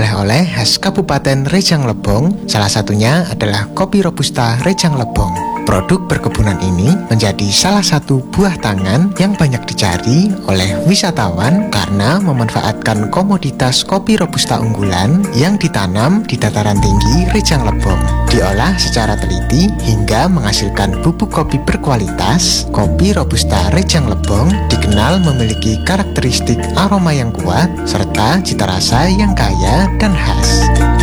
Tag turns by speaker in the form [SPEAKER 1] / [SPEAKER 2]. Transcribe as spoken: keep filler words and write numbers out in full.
[SPEAKER 1] oleh-oleh khas Kabupaten Rejang Lebong, salah satunya adalah kopi Robusta Rejang Lebong. Produk perkebunan ini menjadi salah satu buah tangan yang banyak dicari oleh wisatawan karena memanfaatkan komoditas kopi Robusta unggulan yang ditanam di dataran tinggi Rejang Lebong. Diolah secara teliti hingga menghasilkan bubuk kopi berkualitas. Kopi Robusta Rejang Lebong dikenal memiliki karakteristik aroma yang kuat serta cita rasa yang kaya dan khas.